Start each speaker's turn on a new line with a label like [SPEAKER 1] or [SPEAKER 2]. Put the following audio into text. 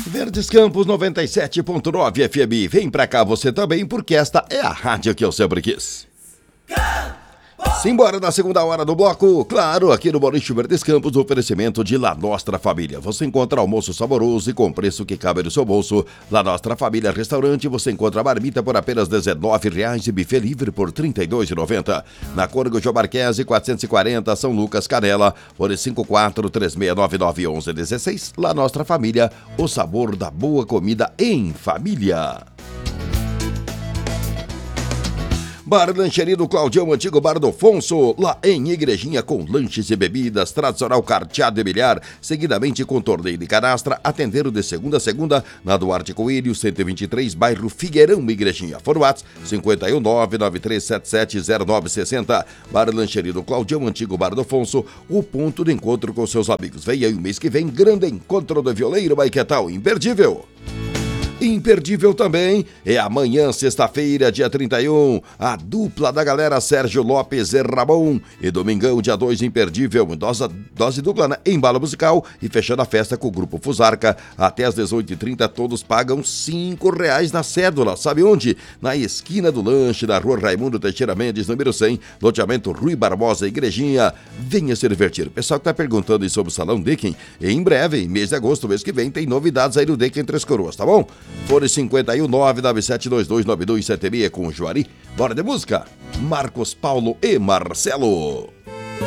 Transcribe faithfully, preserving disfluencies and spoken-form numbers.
[SPEAKER 1] Verdes Campos noventa e sete ponto nove F M. Vem pra cá você também, porque esta é a rádio que eu sempre quis. Simbora na segunda hora do bloco, claro, aqui no Boliche Verdes Campos, oferecimento de La Nostra Família. Você encontra almoço saboroso e com preço que cabe no seu bolso. La Nostra Família Restaurante, você encontra marmita por apenas dezenove reais e buffet livre por trinta e dois reais e noventa centavos. Na Cônigo João Marquese, quatrocentos e quarenta, São Lucas, Canela, por cinco quatro três seis nove nove um um um seis. La Nostra Família, o sabor da boa comida em família. Bar Lancheria do Claudião, antigo Bar do Afonso, lá em Igrejinha, com lanches e bebidas, tradicional carteado e bilhar, seguidamente com torneio de canastra, atendendo de segunda a segunda, na Duarte Coelho, cento e vinte e três, bairro Figueirão, Igrejinha. Fone WhatsApp, cinco um nove nove três sete sete zero nove seis zero. Bar Lancheria do Claudião, antigo Bar do Afonso, o ponto de encontro com seus amigos. Vem aí o mês que vem, grande encontro do violeiro, Baiquetal, imperdível. Imperdível também é amanhã, sexta-feira, dia trinta e um, a dupla da galera Sérgio Lopes e Ramon. E domingão, dia dois, imperdível, dose, dose dupla, né? Embalo musical e fechando a festa com o Grupo Fusarca. Até às dezoito e trinta, todos pagam cinco reais na cédula. Sabe onde? Na esquina do lanche, na rua Raimundo Teixeira Mendes, número cem, loteamento Rui Barbosa, Igrejinha. Venha se divertir. O pessoal que tá perguntando aí sobre o Salão Decken, em breve, em mês de agosto, mês que vem, tem novidades aí no Decken Três Coroas, tá bom? Fone cinco um nove nove sete dois dois nove dois sete seis com o Juari. Bora de música. Marcos Paulo e Marcelo.